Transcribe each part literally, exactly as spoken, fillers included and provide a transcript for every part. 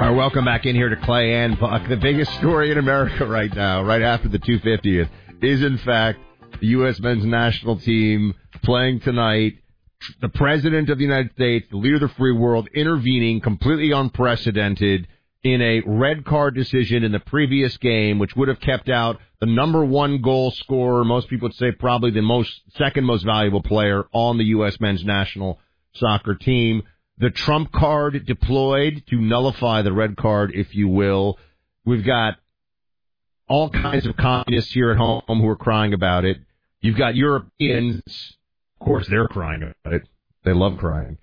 All right, welcome back in here to Clay and Buck. The biggest story in America right now, right after the two hundred fiftieth, is in fact the U S men's national team playing tonight. The President of the United States, the leader of the free world, intervening completely unprecedented in a red card decision in the previous game, which would have kept out the number one goal scorer, most people would say probably the most second most valuable player on the U S men's national soccer team. The Trump card deployed to nullify the red card, if you will. We've got all kinds of communists here at home who are crying about it. You've got Europeans. Of course, they're crying about it. They love crying.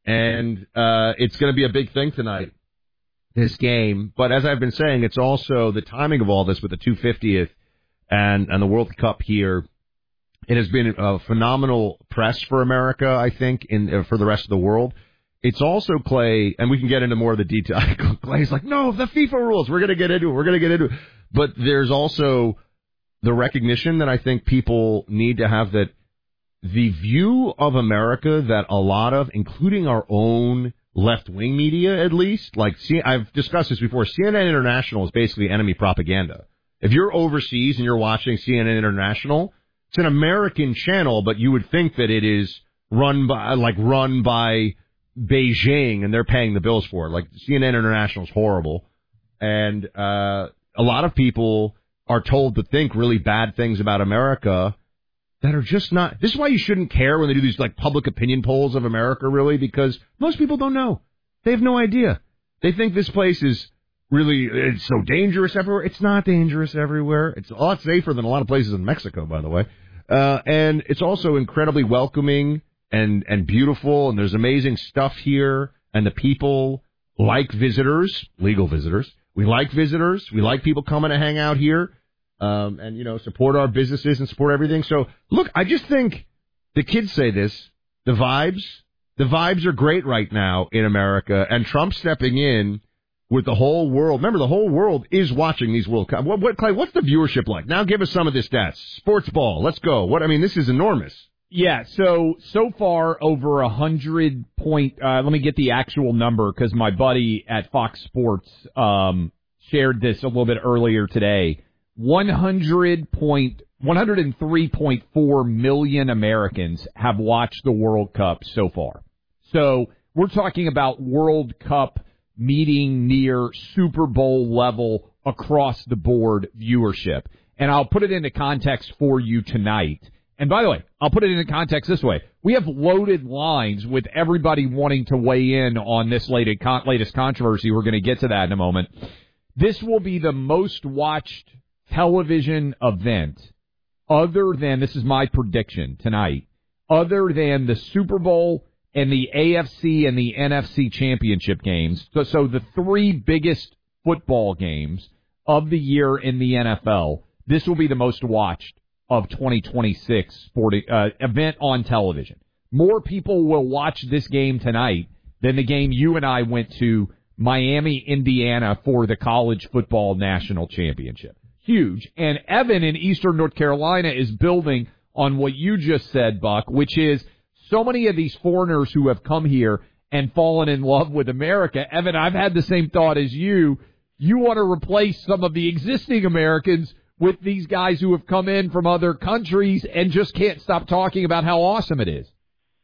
And uh, it's going to be a big thing tonight, this game. But as I've been saying, it's also the timing of all this with the two hundred fiftieth and, and the World Cup here. It has been a phenomenal press for America, I think, in uh, for the rest of the world. It's also, Clay, and we can get into more of the detail. Clay's like, no, the FIFA rules. We're going to get into it. We're going to get into it. But there's also the recognition that I think people need to have that the view of America that a lot of, including our own left-wing media at least, like C- I've discussed this before, C N N International is basically enemy propaganda. If you're overseas and you're watching C N N International, it's an American channel, but you would think that it is run by, like run by Beijing, and they're paying the bills for it. Like, C N N International is horrible. And uh, a lot of people are told to think really bad things about America that are just not. This is why you shouldn't care when they do these, like, public opinion polls of America, really, because most people don't know. They have no idea. They think this place is really, it's so dangerous everywhere. It's not dangerous everywhere. It's a lot safer than a lot of places in Mexico, by the way. Uh, and it's also incredibly welcoming and and beautiful, and there's amazing stuff here, and the people like visitors, legal visitors. We like visitors. We like people coming to hang out here, um, and, you know, support our businesses and support everything. So, look, I just think the kids say this, the vibes, the vibes are great right now in America, and Trump stepping in with the whole world. Remember, the whole world is watching these World Cup. What, what, Clay, what's the viewership like? Now give us some of the stats. Sports ball, let's go. What I mean, this is enormous. Yeah, so so far over a hundred point. Uh, let me get the actual number because my buddy at Fox Sports um, shared this a little bit earlier today. One hundred point, one hundred and three point four million Americans have watched the World Cup so far. So we're talking about World Cup meeting near Super Bowl level across the board viewership, and I'll put it into context for you tonight. And by the way, I'll put it into context this way. We have loaded lines with everybody wanting to weigh in on this latest controversy. We're going to get to that in a moment. This will be the most watched television event other than, this is my prediction tonight, other than the Super Bowl and the A F C and the N F C championship games. So, so the three biggest football games of the year in the N F L, this will be the most watched of twenty twenty-six sporting uh, event on television. More people will watch this game tonight than the game you and I went to, Miami, Indiana, for the college football national championship. Huge. And Evan in Eastern North Carolina is building on what you just said, Buck, which is so many of these foreigners who have come here and fallen in love with America. Evan, I've had the same thought as you. You want to replace some of the existing Americans with these guys who have come in from other countries and just can't stop talking about how awesome it is.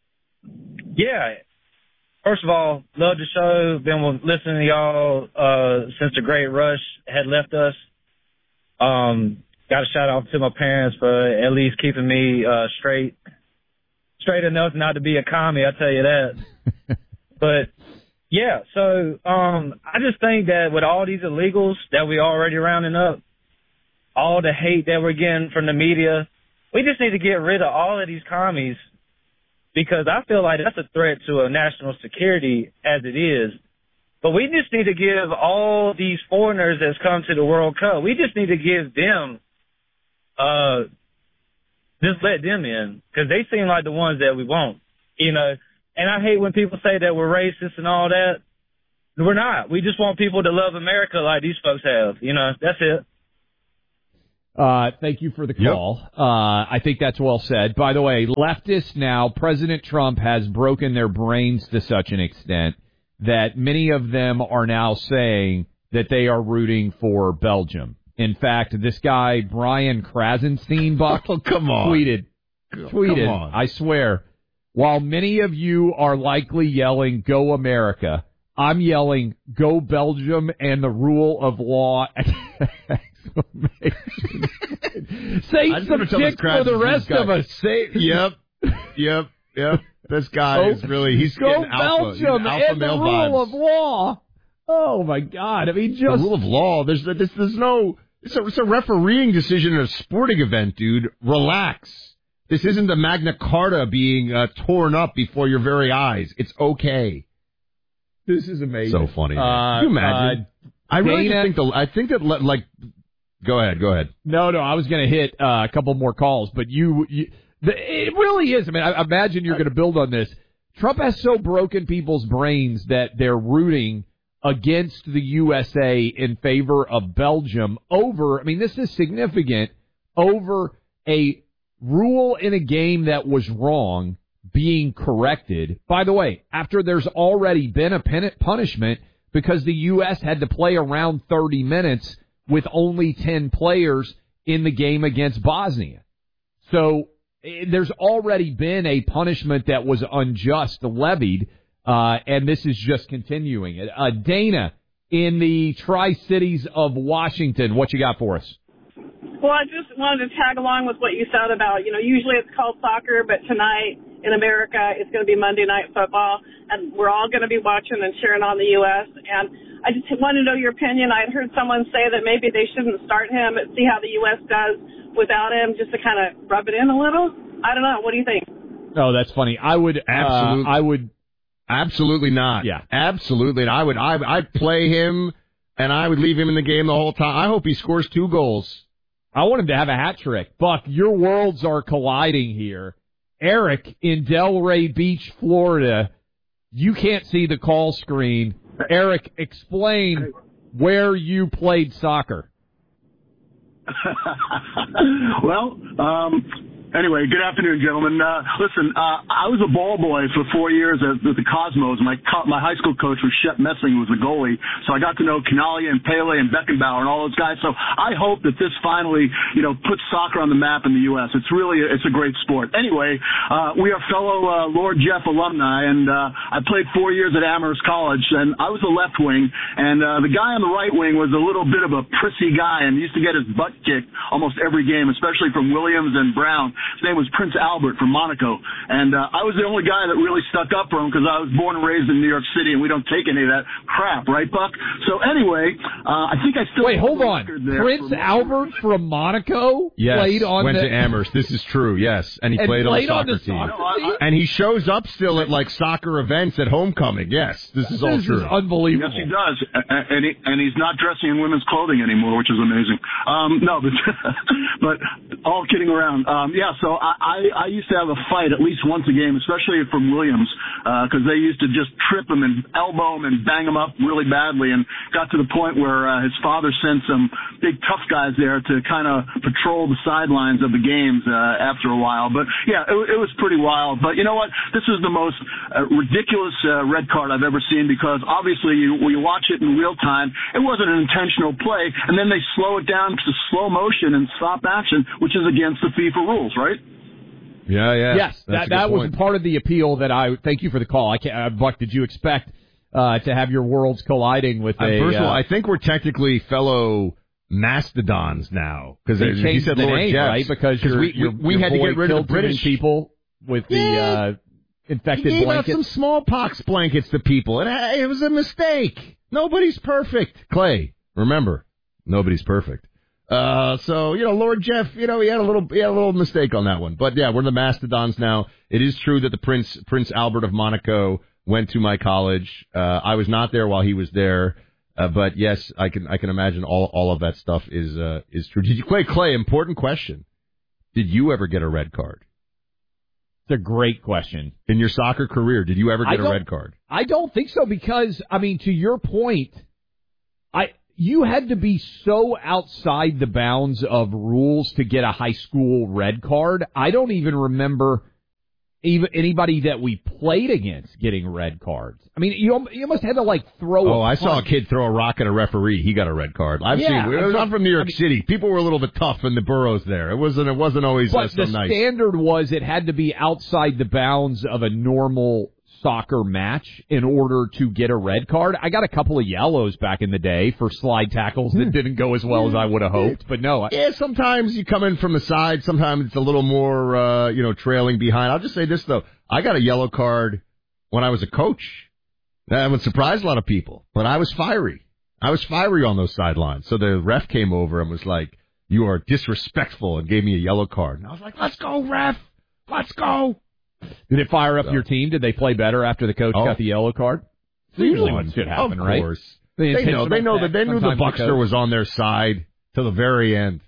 Yeah. First of all, love the show. Been listening to y'all uh, since the Great Rush had left us. Um, got a shout out to my parents for at least keeping me uh, straight, straight enough not to be a commie. I tell you that. But yeah, so um, I just think that with all these illegals that we already rounding up, all the hate that we're getting from the media, we just need to get rid of all of these commies, because I feel like that's a threat to a national security as it is. But we just need to give all these foreigners that's come to the World Cup, we just need to give them, uh, just let them in, because they seem like the ones that we want, you know. And I hate when people say that we're racist and all that. We're not. We just want people to love America like these folks have, you know. That's it. Uh, thank you for the call. Yep. Uh, I think that's well said. By the way, leftists now, President Trump has broken their brains to such an extent that many of them are now saying that they are rooting for Belgium. In fact, this guy, Brian Krasenstein, Buck, oh, come on. tweeted, tweeted, come on. I swear, while many of you are likely yelling, "Go America," I'm yelling, "Go Belgium and the rule of law." Say some shit for the rest of us. Say, yep, yep, yep. This guy go, is really, he's go getting alpha, Belgium alpha and the male rule vibes. of law. Oh, my God. I mean, just... The rule of law. There's, there's, there's no... It's a, it's a refereeing decision in a sporting event, dude. Relax. This isn't the Magna Carta being uh, torn up before your very eyes. It's okay. This is amazing. So funny. Man. Uh, Can you imagine? Uh, I really Dana, think the. I think that like. Go ahead. Go ahead. No, no. I was going to hit uh, a couple more calls, but you. you the, it really is. I mean, I imagine you're going to build on this. Trump has so broken people's brains that they're rooting against the U S A in favor of Belgium over, I mean, this is significant, over a rule in a game that was wrong being corrected. By the way, after there's already been a punishment because the U S had to play around thirty minutes with only ten players in the game against Bosnia. So there's already been a punishment that was unjust levied. Uh, and this is just continuing. Uh, Dana, in the Tri-Cities of Washington, what you got for us? Well, I just wanted to tag along with what you said about, you know, usually it's called soccer, but tonight in America it's going to be Monday Night Football, and we're all going to be watching and cheering on the U S. And I just wanted to know your opinion. I had heard someone say that maybe they shouldn't start him and see how the U S does without him, just to kind of rub it in a little. I don't know. What do you think? Oh, that's funny. I would absolutely. Uh, I would. Absolutely not. Yeah. Absolutely. I would, I, I'd play him and I would leave him in the game the whole time. I hope he scores two goals. I want him to have a hat trick. Buck, your worlds are colliding here. Eric in Delray Beach, Florida. You can't see the call screen. Eric, explain where you played soccer. well, um, Anyway, good afternoon, gentlemen. Uh, listen, uh, I was a ball boy for four years at, at the Cosmos. My co- my high school coach was Shep Messing, who was the goalie. So I got to know Canalia and Pele and Beckenbauer and all those guys. So I hope that this finally, you know, puts soccer on the map in the U S. It's really, a, it's a great sport. Anyway, uh, we are fellow uh, Lord Jeff alumni, and uh, I played four years at Amherst College, and I was the left wing, and uh, the guy on the right wing was a little bit of a prissy guy and used to get his butt kicked almost every game, especially from Williams and Brown. His name was Prince Albert from Monaco, and uh, I was the only guy that really stuck up for him because I was born and raised in New York City, and we don't take any of that crap, right, Buck? So anyway, uh, I think I still wait. Hold on, Prince Albert from Monaco yes, played on went the... to Amherst. This is true. Yes, and he and played, played on the on soccer the team. soccer team. And he shows up still at like soccer events at homecoming. Yes, this is this all true. Is unbelievable. Yes, he does, and he, and he's not dressing in women's clothing anymore, which is amazing. Um, no, but but all kidding around. Um, yeah, so I, I I used to have a fight at least once a game, especially from Williams, because uh, they used to just trip him and elbow him and bang him up really badly, and got to the point where uh, his father sent some big tough guys there to kind of patrol the sidelines of the games uh, after a while. But yeah, it, it was pretty wild. But you know what? This is the most uh, ridiculous uh, red card I've ever seen, because obviously you, when you watch it in real time, it wasn't an intentional play, and then they slow it down to slow motion and stop action, which is against the FIFA rules, right? Yeah, yeah. Yes, that that was part of the appeal that I, thank you for the call. I can't, uh, Buck, did you expect uh, to have your worlds colliding with uh, a... First of all, uh, I think we're technically fellow mastodons now. Because they changed said the Lord name, Jeffs, right? Because your, we, your, we your had to get rid of the British people with the yeah. uh, infected he gave blankets. out some smallpox blankets to people. And uh, it was a mistake. Nobody's perfect. Clay, remember, nobody's perfect. Uh, so, you know, Lord Jeff, you know, he had a little, he had a little mistake on that one. But yeah, we're the Mastodons now. It is true that the Prince, Prince Albert of Monaco went to my college. Uh, I was not there while he was there. Uh, but yes, I can, I can imagine all, all of that stuff is, uh, is true. Did you, Clay, Clay, important question. Did you ever get a red card? It's a great question. In your soccer career, did you ever get a red card? I don't think so, because, I mean, to your point, I, you had to be so outside the bounds of rules to get a high school red card. I don't even remember even anybody that we played against getting red cards. I mean, you you almost had to like throw. Oh, a I punch. saw a kid throw a rock at a referee. He got a red card. I've Yeah, seen. It was, I'm from New York I mean, City. People were a little bit tough in the boroughs there. It wasn't. It wasn't always uh, But so the nice. standard was it had to be outside the bounds of a normal soccer match in order to get a red card. I got a couple of yellows back in the day for slide tackles that didn't go as well as I would have hoped. But no, I, Yeah, sometimes you come in from the side. Sometimes it's a little more, uh, you know, trailing behind. I'll just say this, though. I got a yellow card when I was a coach. That would surprise a lot of people. But I was fiery. I was fiery on those sidelines. So the ref came over and was like, you are disrespectful, and gave me a yellow card. And I was like, let's go, ref. Let's go. did it fire up So. your team? Did they play better after the coach Oh. got the yellow card? It's usually what should happen, of right? course. The They know. They know that they knew the Sometimes Buckster coach- was on their side to the very end.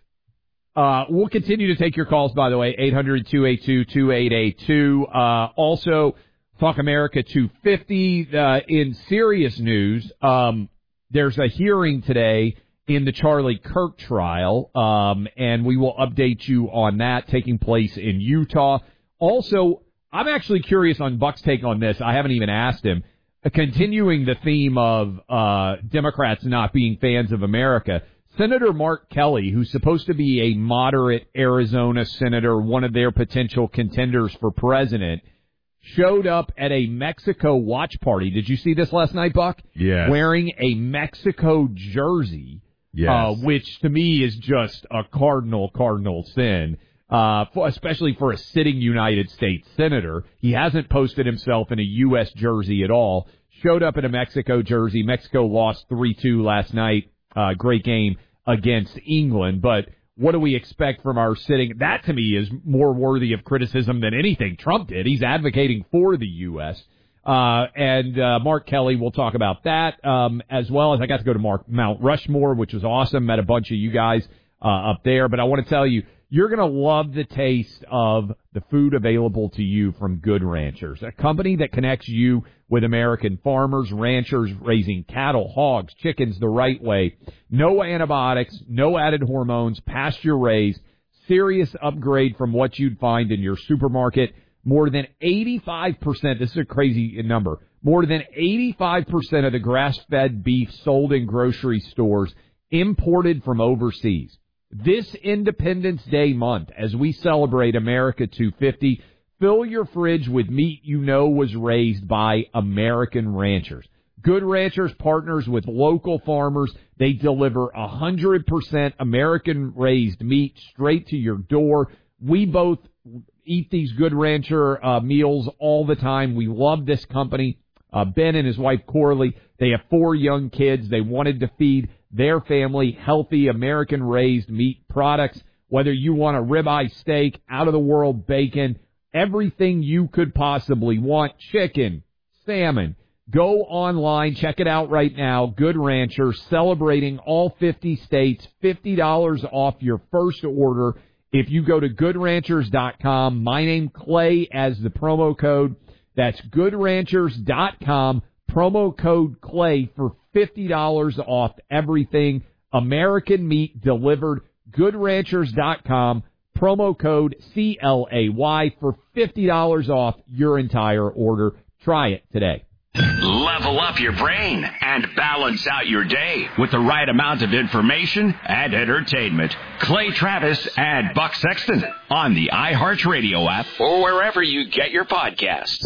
Uh, we'll continue to take your calls, by the way, eight hundred, two eight two, two eight eight two. Uh, also, Talk America two fifty. Uh, in serious news, um, there's a hearing today in the Charlie Kirk trial, um, and we will update you on that taking place in Utah. Also, I'm actually curious on Buck's take on this. I haven't even asked him. Uh, continuing the theme of uh, Democrats not being fans of America, Senator Mark Kelly, who's supposed to be a moderate Arizona senator, one of their potential contenders for president, showed up at a Mexico watch party. Did you see this last night, Buck? Yes. Wearing a Mexico jersey, Yes. uh, which to me is just a cardinal, cardinal sin, uh, for, especially for a sitting United States senator. He hasn't posted himself in a U S jersey at all. Showed up in a Mexico jersey. Mexico lost three two last night. Uh, great game against England, but what do we expect from our sitting? That, to me, is more worthy of criticism than anything Trump did. He's advocating for the U S Uh, and uh, Mark Kelly, we'll talk about that, um, as well as I got to go to Mark, Mount Rushmore, which was awesome. Met a bunch of you guys uh, up there. But I want to tell you, you're going to love the taste of the food available to you from Good Ranchers, a company that connects you with American farmers, ranchers raising cattle, hogs, chickens the right way. No antibiotics, no added hormones, pasture-raised, serious upgrade from what you'd find in your supermarket. More than eighty-five percent, this is a crazy number, more than eighty-five percent of the grass-fed beef sold in grocery stores imported from overseas. This Independence Day month, as we celebrate America two fifty, fill your fridge with meat you know was raised by American ranchers. Good Ranchers partners with local farmers. They deliver one hundred percent American-raised meat straight to your door. We both eat these Good Rancher uh, meals all the time. We love this company. Uh, Ben and his wife, Corley, they have four young kids. They wanted to feed their family healthy American-raised meat products. Whether you want a ribeye steak, out-of-the-world bacon, everything you could possibly want, chicken, salmon. Go online, check it out right now. Good Rancher, celebrating all fifty states, fifty dollars off your first order. If you go to good ranchers dot com, my name Clay as the promo code. That's good ranchers dot com, promo code Clay for fifty dollars off everything. American meat delivered. good ranchers dot com, promo code C L A Y for fifty dollars off your entire order. Try it today. Level up your brain and balance out your day with the right amount of information and entertainment. Clay Travis and Buck Sexton on the iHeartRadio app or wherever you get your podcasts.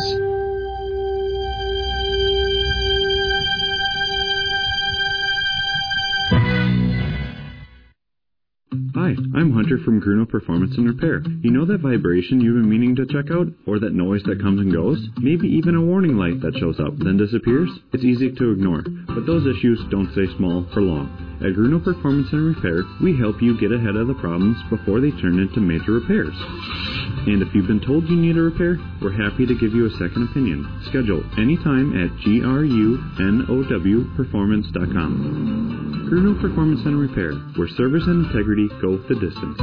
Hi, I'm Hunter from Gruno Performance and Repair. You know that vibration you've been meaning to check out? Or that noise that comes and goes? Maybe even a warning light that shows up, then disappears? It's easy to ignore, but those issues don't stay small for long. At Gruno Performance and Repair, we help you get ahead of the problems before they turn into major repairs. And if you've been told you need a repair, we're happy to give you a second opinion. Schedule anytime at G R U N O W performance dot com. Gruno Performance and Repair, where service and integrity go the distance.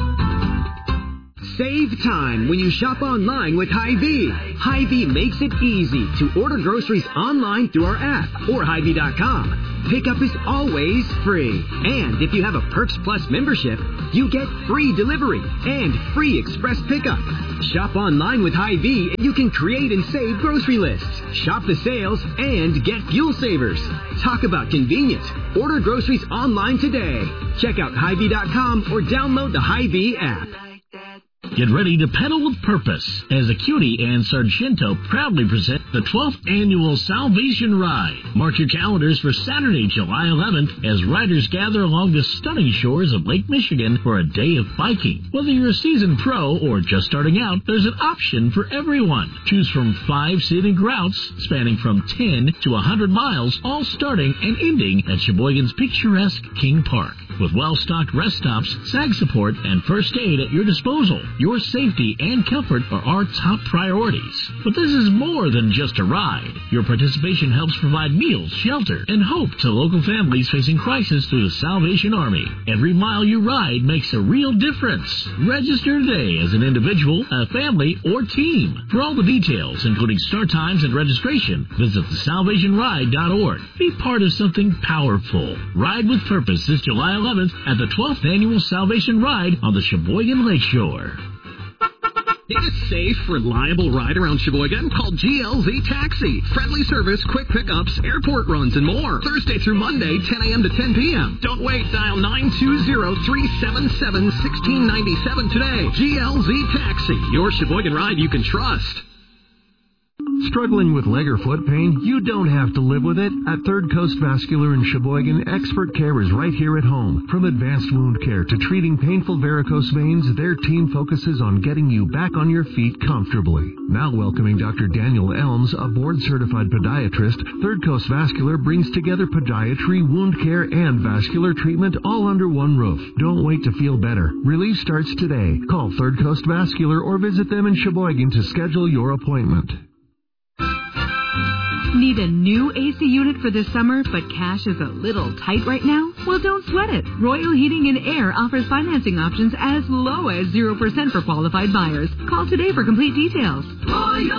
Save time when you shop online with Hy-Vee. Hy-Vee makes it easy to order groceries online through our app or Hy-Vee dot com. pickup is always free. And if you have a Perks Plus membership, you get free delivery and free express pickup. Shop online with Hy-Vee and you can create and save grocery lists. Shop the sales and get fuel savers. Talk about convenience. Order groceries online today. Check out Hy Vee dot com or download the Hy-Vee app. Get ready to pedal with purpose as Acuity and Sargento proudly present the twelfth Annual Salvation Ride. Mark your calendars for Saturday, July eleventh, as riders gather along the stunning shores of Lake Michigan for a day of biking. Whether you're a seasoned pro or just starting out, there's an option for everyone. Choose from five scenic routes spanning from ten to one hundred miles, all starting and ending at Sheboygan's picturesque King Park. With well-stocked rest stops, sag support, and first aid at your disposal, your safety and comfort are our top priorities. But this is more than just a ride. Your participation helps provide meals, shelter, and hope to local families facing crisis through the Salvation Army. Every mile you ride makes a real difference. Register today as an individual, a family, or team. For all the details, including start times and registration, visit the salvation ride dot org. Be part of something powerful. Ride with purpose this July eleventh at the twelfth Annual Salvation Ride on the Sheboygan Lakeshore. Need a safe, reliable ride around Sheboygan? Call G L Z Taxi. Friendly service, quick pickups, airport runs, and more. Thursday through Monday, ten a.m. to ten p.m. Don't wait. Dial nine two zero, three seven seven, one six nine seven today. G L Z Taxi. Your Sheboygan ride you can trust. Struggling with leg or foot pain? You don't have to live with it. At Third Coast Vascular in Sheboygan, expert care is right here at home. From advanced wound care to treating painful varicose veins, their team focuses on getting you back on your feet comfortably. Now welcoming Doctor Daniel Elms, a board-certified podiatrist, Third Coast Vascular brings together podiatry, wound care, and vascular treatment all under one roof. Don't wait to feel better. Relief starts today. Call Third Coast Vascular or visit them in Sheboygan to schedule your appointment. Need a new A C unit for this summer, but cash is a little tight right now? Well, don't sweat it. Royal Heating and Air offers financing options as low as zero percent for qualified buyers. Call today for complete details. Royal